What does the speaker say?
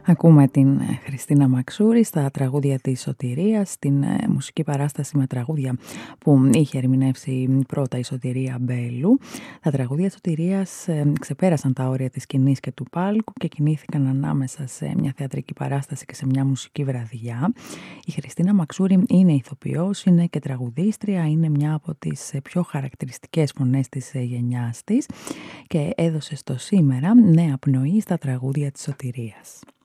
Ακούμε την Χριστίνα Μαξούρη στα τραγούδια της Σωτηρίας, την μουσική παράσταση με τραγούδια που είχε ερμηνεύσει πρώτα η Σωτηρία Μπέλου. Τα τραγούδια της Σωτηρίας ξεπέρασαν τα όρια της σκηνής και του πάλκου και κινήθηκαν ανάμεσα σε μια θεατρική παράσταση και σε μια μουσική βραδιά. Η Χριστίνα Μαξούρη είναι ηθοποιός, είναι και τραγουδίστρια, είναι μια από τις πιο χαρακτηριστικές φωνές της γενιάς της και έδωσε στο σήμερα νέα πνοή στα τραγούδια της Σωτηρίας.